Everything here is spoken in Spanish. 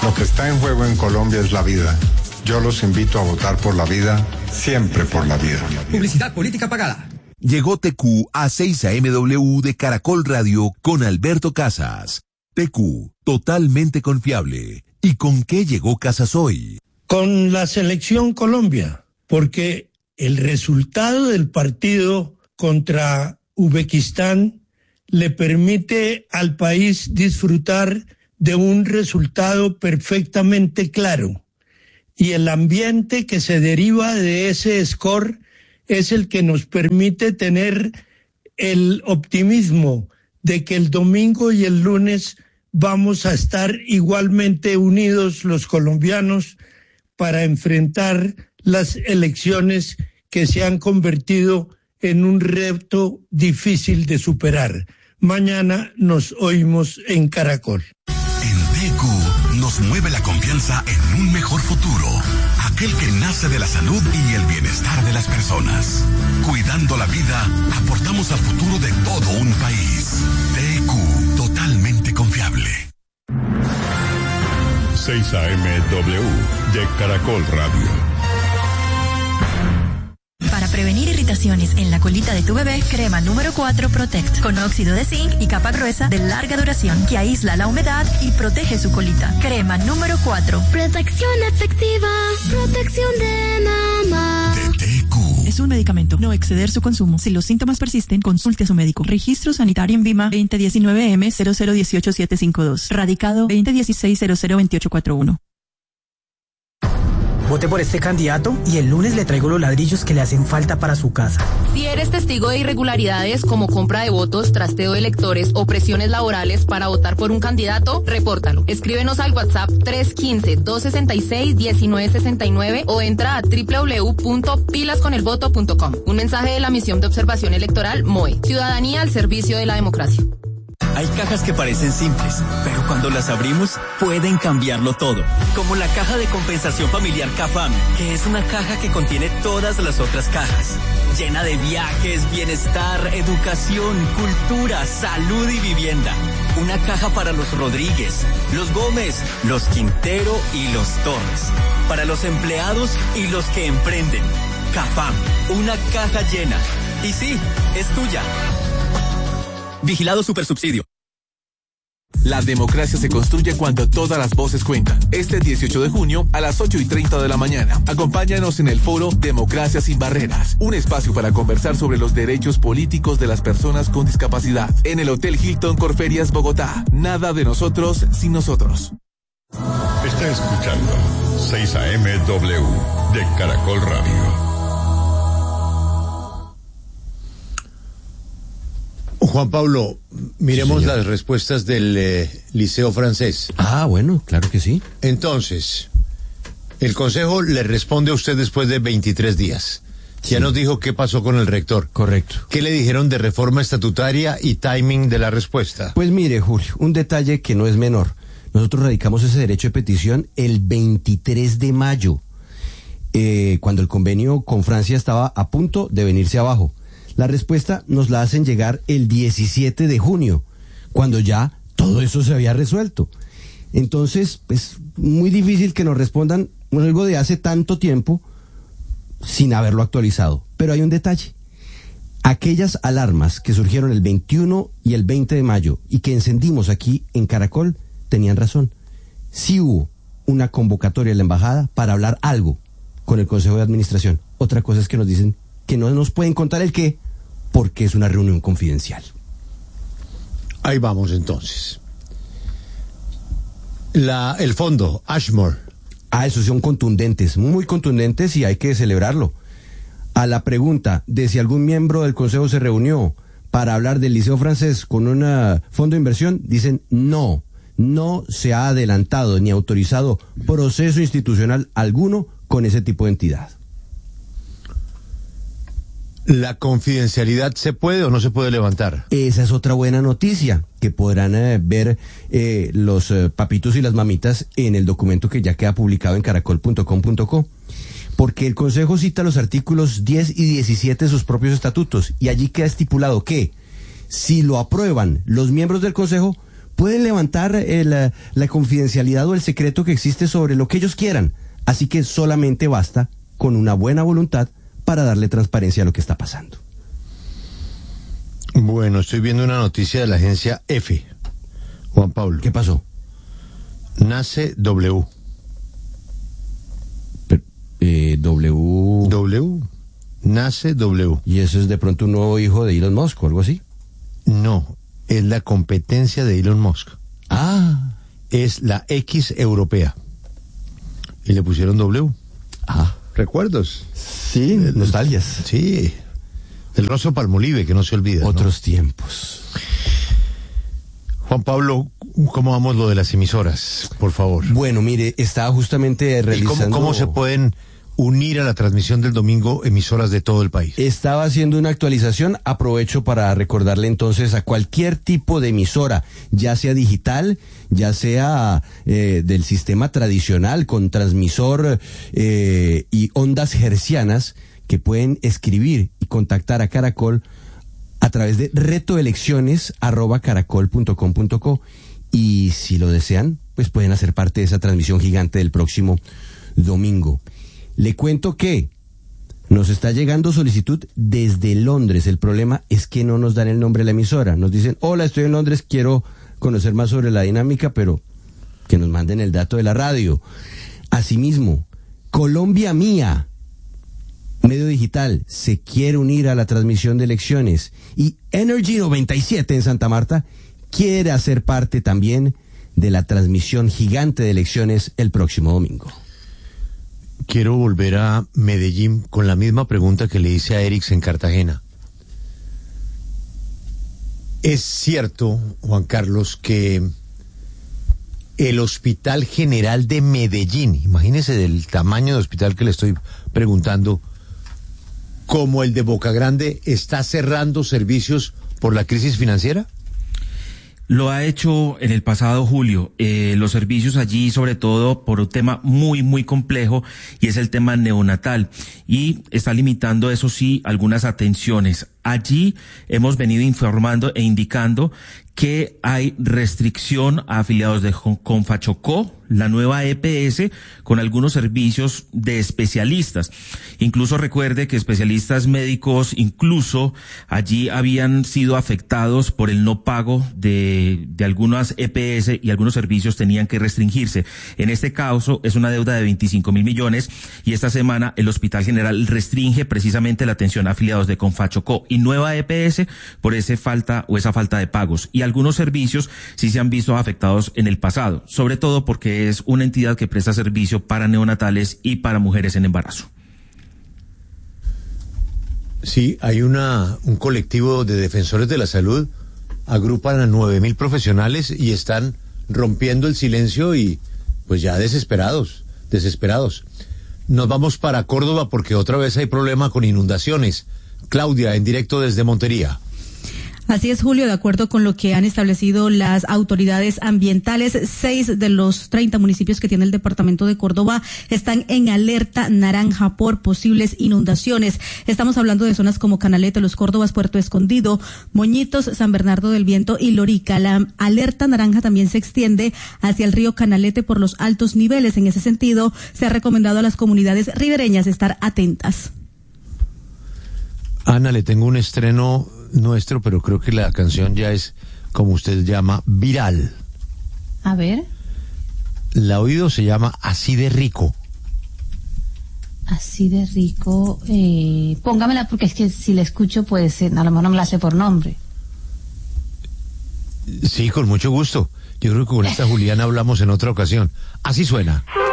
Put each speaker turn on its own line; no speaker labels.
Lo que está en juego en Colombia es la vida. Yo los invito a votar por la vida, siempre por la vida.
Publicidad política pagada.
Llegó TQ a 6 AMW de Caracol Radio con Alberto Casas. TQ, totalmente confiable. ¿Y con qué llegó Casas hoy?
Con la selección Colombia, porque el resultado del partido contra Uzbekistán le permite al país disfrutar de un resultado perfectamente claro. Y el ambiente que se deriva de ese score es el que nos permite tener el optimismo de que el domingo y el lunes vamos a estar igualmente unidos los colombianos para enfrentar las elecciones que se han convertido en un reto difícil de superar. Mañana nos oímos en Caracol.
En TQ nos mueve la confianza en un mejor futuro, aquel que nace de la salud y el bienestar de las personas. Cuidando la vida, aportamos al futuro de todo un país. TQ, totalmente confiable.
6 AMW de Caracol Radio.
Para prevenir irritaciones en la colita de tu bebé, crema número 4 Protect, con óxido de zinc y capa gruesa de larga duración que aísla la humedad y protege su colita. Crema número 4.
Protección efectiva, protección de mamá.
De TQ.
Es un medicamento, no exceder su consumo. Si los síntomas persisten, consulte a su médico. Registro sanitario en VIMA 2019M0018752. Radicado 2016-002841.
Vote por este candidato y el lunes le traigo los ladrillos que le hacen falta para su casa.
Si eres testigo de irregularidades como compra de votos, trasteo de electores o presiones laborales para votar por un candidato, repórtalo. Escríbenos al WhatsApp 315-266-1969 o entra a www.pilasconelvoto.com. Un mensaje de la Misión de Observación Electoral MOE. Ciudadanía al servicio de la democracia.
Hay cajas que parecen simples, pero cuando las abrimos pueden cambiarlo todo. Como la caja de compensación familiar CAFAM, que es una caja que contiene todas las otras cajas. Llena de viajes, bienestar, educación, cultura, salud y vivienda. Una caja para los Rodríguez, los Gómez, los Quintero y los Torres. Para los empleados y los que emprenden. CAFAM, una caja llena. Y sí, es tuya. Vigilado Supersubsidio.
La democracia se construye cuando todas las voces cuentan. Este 18 de junio a las 8:30 de la mañana. Acompáñanos en el foro Democracia sin Barreras. Un espacio para conversar sobre los derechos políticos de las personas con discapacidad. En el Hotel Hilton Corferias, Bogotá. Nada de nosotros sin nosotros.
Está escuchando 6 AMW de Caracol Radio.
Juan Pablo, miremos las respuestas del Liceo Francés.
Ah, bueno, claro que sí.
Entonces, el Consejo le responde a usted después de 23 días. Sí. Ya nos dijo qué pasó con el rector.
Correcto.
¿Qué le dijeron de reforma estatutaria y timing de la respuesta?
Pues mire, Julio, un detalle que no es menor. Nosotros radicamos ese derecho de petición el 23 de mayo, cuando el convenio con Francia estaba a punto de venirse abajo. La respuesta nos la hacen llegar el 17 de junio, cuando ya todo eso se había resuelto. Entonces, es muy difícil que nos respondan algo de hace tanto tiempo sin haberlo actualizado. Pero hay un detalle. Aquellas alarmas que surgieron el 21 y el 20 de mayo y que encendimos aquí en Caracol tenían razón. Sí hubo una convocatoria de la embajada para hablar algo con el Consejo de Administración. Otra cosa es que nos dicen que no nos pueden contar el qué, porque es una reunión confidencial.
Ahí vamos entonces. El fondo, Ashmore.
Esos son contundentes, muy contundentes, y hay que celebrarlo. A la pregunta de si algún miembro del Consejo se reunió para hablar del Liceo Francés con un fondo de inversión, dicen no se ha adelantado ni autorizado proceso institucional alguno con ese tipo de entidad.
¿La confidencialidad se puede o no se puede levantar?
Esa es otra buena noticia, que podrán ver los papitos y las mamitas en el documento que ya queda publicado en caracol.com.co. Porque el Consejo cita los artículos 10 y 17 de sus propios estatutos, y allí queda estipulado que, si lo aprueban los miembros del Consejo, pueden levantar la confidencialidad o el secreto que existe sobre lo que ellos quieran. Así que solamente basta con una buena voluntad para darle transparencia a lo que está pasando.
Bueno, estoy viendo una noticia de la agencia F. Juan Pablo.
¿Qué pasó?
Nace W.
W.
Nace W.
¿Y eso es de pronto un nuevo hijo de Elon Musk o algo así?
No, es la competencia de Elon Musk.
Ah.
Es la X europea. Y le pusieron W.
Ah.
¿Recuerdos?
Sí, nostalgias.
Sí. El Rosso Palmolive, que no se olvida.
Otros tiempos.
Juan Pablo, ¿cómo vamos lo de las emisoras, por favor?
Bueno, mire, estaba justamente realizando...
¿Y cómo se pueden unir a la transmisión del domingo emisoras de todo el país?
Estaba haciendo una actualización, aprovecho para recordarle entonces a cualquier tipo de emisora, ya sea digital, ya sea del sistema tradicional con transmisor y ondas hercianas, que pueden escribir y contactar a Caracol a través de retoelecciones@caracol.com.co, y si lo desean, pues pueden hacer parte de esa transmisión gigante del próximo domingo. Le cuento que nos está llegando solicitud desde Londres. El problema es que no nos dan el nombre de la emisora. Nos dicen, hola, estoy en Londres, quiero conocer más sobre la dinámica, pero que nos manden el dato de la radio. Asimismo, Colombia Mía, medio digital, se quiere unir a la transmisión de elecciones, y Energy 97 en Santa Marta quiere hacer parte también de la transmisión gigante de elecciones el próximo domingo.
Quiero volver a Medellín con la misma pregunta que le hice a Erix en Cartagena. ¿Es cierto, Juan Carlos, que el Hospital General de Medellín, imagínese del tamaño del hospital que le estoy preguntando, como el de Boca Grande, está cerrando servicios por la crisis financiera?
Lo ha hecho en el pasado, Julio. Los servicios allí, sobre todo por un tema muy, muy complejo, y es el tema neonatal. Y está limitando, eso sí, algunas atenciones. Allí hemos venido informando e indicando que hay restricción a afiliados de Confachocó, la nueva EPS, con algunos servicios de especialistas. Incluso recuerde que especialistas médicos incluso allí habían sido afectados por el no pago de algunas EPS, y algunos servicios tenían que restringirse. En este caso es una deuda de 25.000 millones, y esta semana el Hospital General restringe precisamente la atención a afiliados de Confachocó y nueva EPS por esa falta de pagos. Y algunos servicios sí se han visto afectados en el pasado, sobre todo porque es una entidad que presta servicio para neonatales y para mujeres en embarazo.
Sí, hay un colectivo de defensores de la salud, agrupan a 9.000 profesionales y están rompiendo el silencio y pues ya desesperados. Nos vamos para Córdoba porque otra vez hay problema con inundaciones. Claudia, en directo desde Montería.
Así es, Julio, de acuerdo con lo que han establecido las autoridades ambientales, 6 de los 30 municipios que tiene el departamento de Córdoba están en alerta naranja por posibles inundaciones. Estamos hablando de zonas como Canalete, Los Córdobas, Puerto Escondido, Moñitos, San Bernardo del Viento y Lorica. La alerta naranja también se extiende hacia el río Canalete por los altos niveles. En ese sentido, se ha recomendado a las comunidades ribereñas estar atentas.
Ana, le tengo un estreno nuestro, pero creo que la canción ya es, como usted llama, viral.
A ver.
La oído, se llama Así de Rico.
Así de Rico. Póngamela, porque es que si la escucho, pues a lo mejor no me la sé por nombre.
Sí, con mucho gusto. Yo creo que con esta Juliana hablamos en otra ocasión. Así suena.